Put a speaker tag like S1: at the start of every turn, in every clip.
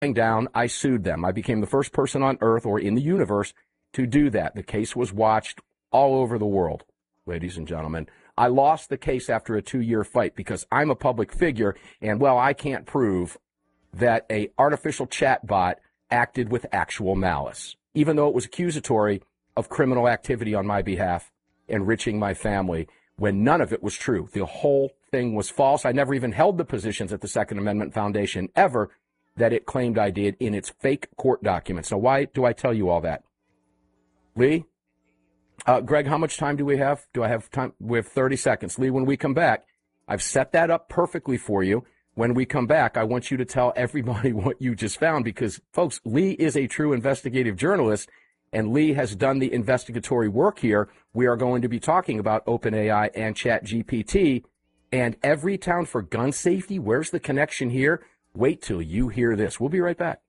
S1: down, I sued them. I became the first person on earth or in the universe to do that. The case was watched all over the world, ladies and gentlemen. I lost the case after a 2-year fight because I'm a public figure, and, well, I can't prove that a artificial chatbot acted with actual malice, even though it was accusatory of criminal activity on my behalf, enriching my family, when none of it was true. The whole thing was false. I never even held the positions at the Second Amendment Foundation ever that it claimed I did in its fake court documents. Now, why do I tell you all that? Lee? Greg, how much time do we have? Do I have time? We have 30 seconds. Lee, when we come back, I've set that up perfectly for you. When we come back, I want you to tell everybody what you just found because, folks, Lee is a true investigative journalist, and Lee has done the investigatory work here. We are going to be talking about OpenAI and ChatGPT and Everytown for gun safety. Where's the connection here? Wait till you hear this. We'll be right back.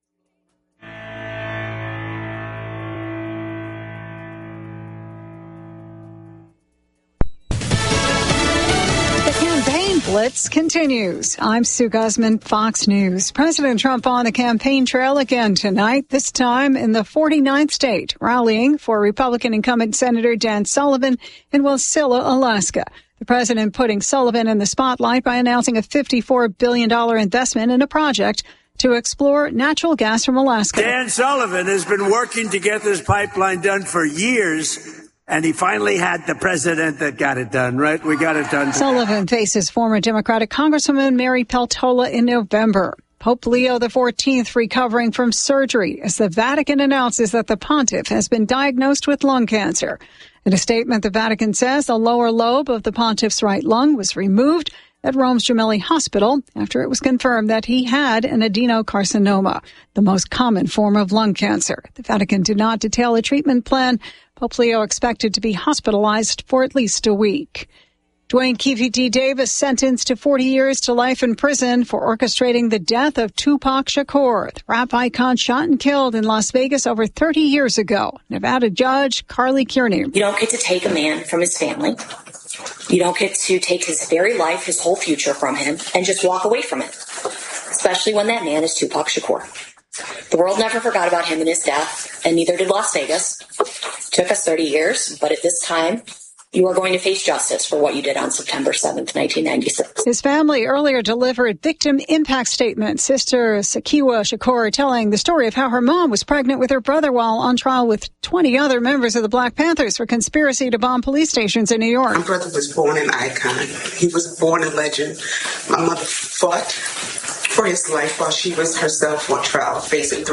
S2: Blitz continues. I'm Sue Guzman, Fox News. President Trump on the campaign trail again tonight, this time in the 49th state, rallying for Republican incumbent Senator Dan Sullivan in Wasilla, Alaska. The president putting Sullivan in the spotlight by announcing a $54 billion investment in a project to explore natural gas from Alaska.
S3: Dan Sullivan has been working to get this pipeline done for years. And he finally had the president that got it done, right? We got it done.
S2: Sullivan faces former Democratic Congresswoman Mary Peltola in November. Pope Leo XIV recovering from surgery as the Vatican announces that the pontiff has been diagnosed with lung cancer. In a statement, the Vatican says the lower lobe of the pontiff's right lung was removed at Rome's Gemelli Hospital after it was confirmed that he had an adenocarcinoma, the most common form of lung cancer. The Vatican did not detail a treatment plan. Pope Leo expected to be hospitalized for at least a week. Dwayne Keefe D. Davis sentenced to 40 years to life in prison for orchestrating the death of Tupac Shakur, the rap icon shot and killed in Las Vegas over 30 years ago. Nevada judge Carly Kearney.
S4: You don't get to take a man from his family. You don't get to take his very life, his whole future from him, and just walk away from it, especially when that man is Tupac Shakur. The world never forgot about him and his death, and neither did Las Vegas. It took us 30 years, but at this time, you are going to face justice for what you did on September 7th, 1996.
S2: His family earlier delivered victim impact statements. Sister Sakiwa Shakur telling the story of how her mom was pregnant with her brother while on trial with 20 other members of the Black Panthers for conspiracy to bomb police stations in New York.
S5: My brother was born an icon. He was born a legend. My mother fought for his life while she was herself on trial, facing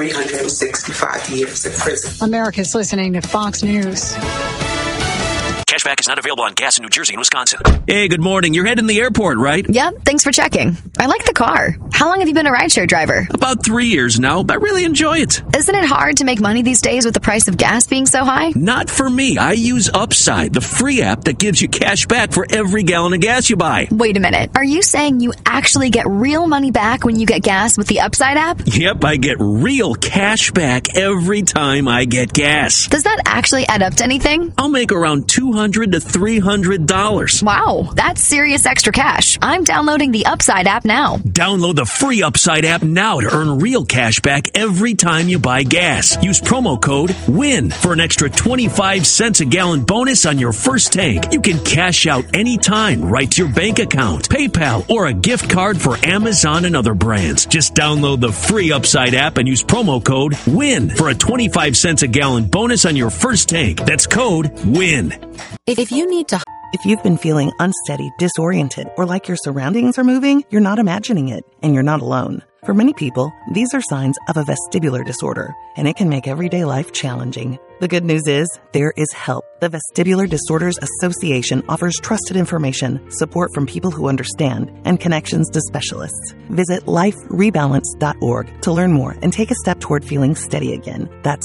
S5: 365 years in prison.
S2: America's listening to Fox News.
S6: Cashback is not available on gas in New Jersey and Wisconsin. Hey, good morning. You're heading to the airport, right?
S7: Yep, thanks for checking. I like the car. How long have you been a rideshare driver?
S6: About 3 years now, but I really enjoy it.
S7: Isn't it hard to make money these days with the price of gas being so high?
S6: Not for me. I use Upside, the free app that gives you cash back for every gallon of gas you buy.
S7: Wait a minute. Are you saying you actually get real money back when you get gas with the Upside app?
S6: Yep, I get real cash back every time I get gas.
S7: Does that actually add up to anything?
S6: I'll make around $200 to $300.
S7: Wow, that's serious extra cash. I'm downloading the Upside app now.
S6: Download the free Upside app now to earn real cash back every time you buy gas. Use promo code WIN for an extra 25 cents a gallon bonus on your first tank. You can cash out anytime right to your bank account, PayPal, or a gift card for Amazon and other brands. Just download the free Upside app and use promo code WIN for a 25 cents a gallon bonus on your first tank. That's code WIN.
S8: If you've been feeling unsteady, disoriented, or like your surroundings are moving, you're not imagining it, and you're not alone. For many people, these are signs of a vestibular disorder, and it can make everyday life challenging. The good news is, there is help. The Vestibular Disorders Association offers trusted information, support from people who understand, and connections to specialists. Visit liferebalance.org to learn more and take a step toward feeling steady again. That's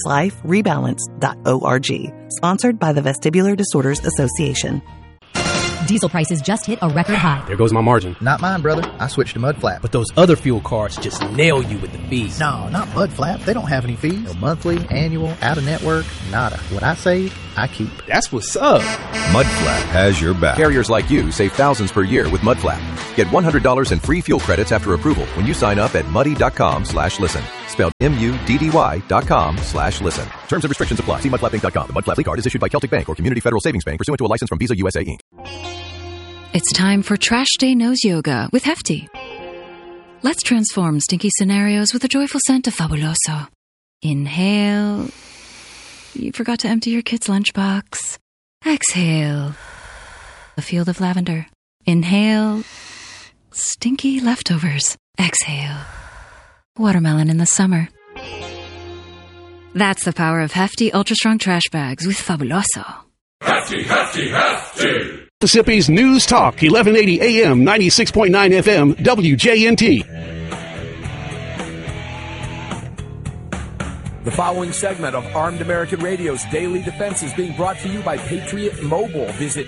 S8: liferebalance.org. Sponsored by the Vestibular Disorders Association.
S9: Diesel prices just hit a record high.
S10: There goes my margin.
S11: Not mine, brother. I switched to Mudflap.
S10: But those other fuel cards just nail you with the fees.
S11: No, not Mudflap. They don't have any fees. No monthly, annual, out-of-network, nada. What I save, I keep.
S10: That's what's up.
S12: Mudflap has your back. Carriers like you save thousands per year with Mudflap. Get $100 in free fuel credits after approval when you sign up at muddy.com/listen. spelled MUDDY.com/listen. Terms and restrictions apply. See mudflapinc.com. The Mud Flap League card is issued by Celtic Bank or Community Federal Savings Bank pursuant to a license from Visa USA Inc.
S13: It's time for Trash Day Nose Yoga with Hefty. Let's transform stinky scenarios with a joyful scent of Fabuloso. Inhale. You forgot to empty your kid's lunchbox. Exhale. A field of lavender. Inhale. Stinky leftovers. Exhale. Watermelon in the summer. That's the power of Hefty Ultra Strong Trash Bags with Fabuloso.
S14: Hefty, Hefty, Hefty! Mississippi's News Talk, 1180 AM, 96.9 FM, WJNT.
S1: The following segment of Armed American Radio's Daily Defense is being brought to you by Patriot Mobile. Visit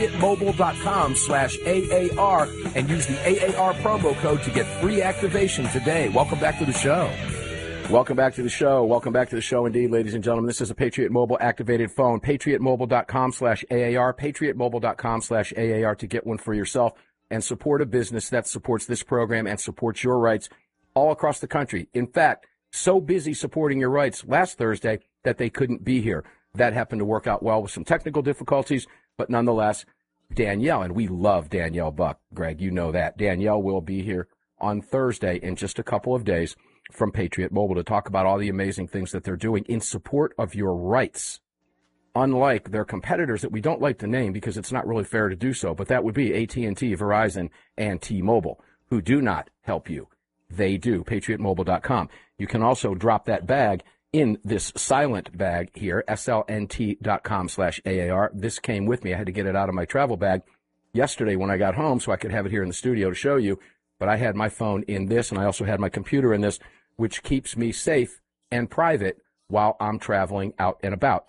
S1: patriotmobile.com/AAR and use the AAR promo code to get free activation today. Welcome back to the show. Welcome back to the show. Welcome back to the show indeed, ladies and gentlemen. This is a Patriot Mobile activated phone. patriotmobile.com/AAR, patriotmobile.com/AAR to get one for yourself and support a business that supports this program and supports your rights all across the country. In fact, so busy supporting your rights last Thursday that they couldn't be here. That happened to work out well with some technical difficulties, but nonetheless, Danielle, and we love Danielle Buck, Greg, you know that. Danielle will be here on Thursday in just a couple of days from Patriot Mobile to talk about all the amazing things that they're doing in support of your rights. Unlike their competitors that we don't like to name because it's not really fair to do so, but that would be AT&T, Verizon, and T-Mobile, who do not help you. They do. PatriotMobile.com. You can also drop that bag in this silent bag here, slnt.com/AAR. This came with me. I had to get it out of my travel bag yesterday when I got home so I could have it here in the studio to show you. But I had my phone in this, and I also had my computer in this, which keeps me safe and private while I'm traveling out and about.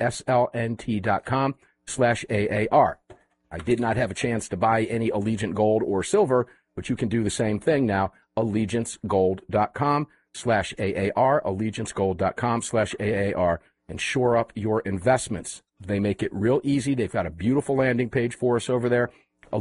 S1: slnt.com/AAR. I did not have a chance to buy any Allegiant Gold or Silver, but you can do the same thing now. AllegianceGold.com/AAR, AllegianceGold.com/AAR, and shore up your investments. They make it real easy. They've got a beautiful landing page for us over there,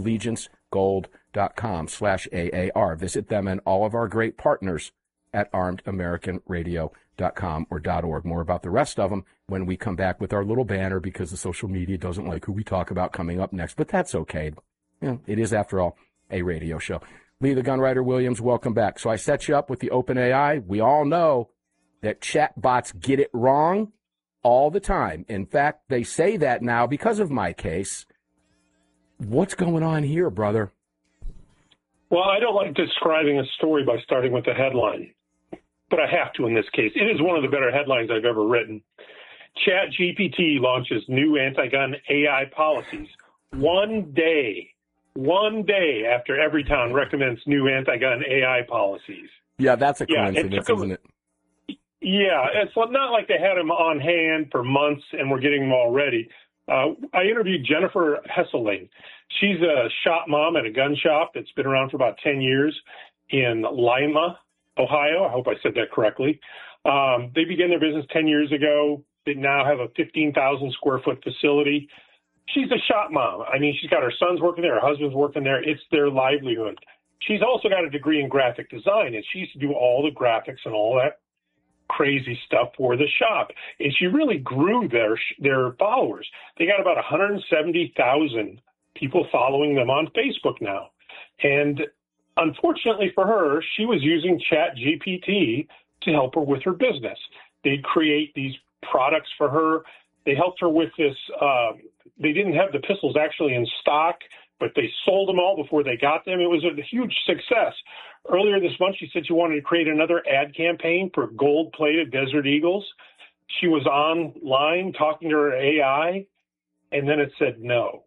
S1: AllegianceGold.com/AAR. Visit them and all of our great partners at ArmedAmericanRadio.com or .org. More about the rest of them when we come back with our little banner because the social media doesn't like who we talk about coming up next, but that's okay. You know, it is, after all, a radio show. Lee the Gunwriter Williams, welcome back. So I set you up with the OpenAI. We all know that chatbots get it wrong all the time. In fact, they say that now because of my case. What's going on here, brother?
S15: Well, I don't like describing a story by starting with the headline, but I have to in this case. It is one of the better headlines I've ever written. ChatGPT launches new anti-gun AI policies one day after Everytown recommends new anti-gun AI policies.
S1: Yeah, that's a coincidence, isn't it?
S15: Yeah, it's not like they had them on hand for months and we're getting them already. I interviewed Jennifer Hesseling. She's a shop mom at a gun shop that's been around for about 10 years in Lima, Ohio. I hope I said that correctly. They began their business 10 years ago. They now have a 15,000 square foot facility. She's a shop mom. I mean, she's got her sons working there, her husband's working there. It's their livelihood. She's also got a degree in graphic design, and she used to do all the graphics and all that crazy stuff for the shop. And she really grew their followers. They got about 170,000 people following them on Facebook now. And unfortunately for her, she was using ChatGPT to help her with her business. They'd create these products for her. They helped her with this. They didn't have the pistols actually in stock, but they sold them all before they got them. It was a huge success. Earlier this month, she said she wanted to create another ad campaign for gold-plated Desert Eagles. She was online talking to her AI, and then it said no.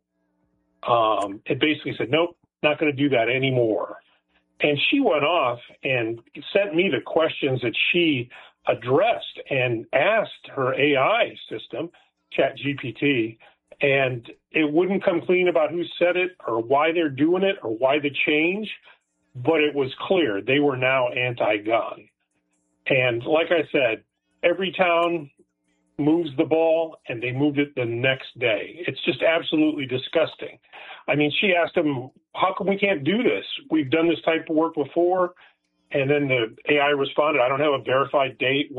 S15: It basically said, nope, not going to do that anymore. And she went off and sent me the questions that she addressed and asked her AI system, ChatGPT, and it wouldn't come clean about who said it or why they're doing it or why the change, but it was clear they were now anti-gun. And like I said, Everytown moves the ball, and they moved it the next day. It's just absolutely disgusting. I mean, she asked him, how come we can't do this? We've done this type of work before. And then the AI responded, I don't have a verified date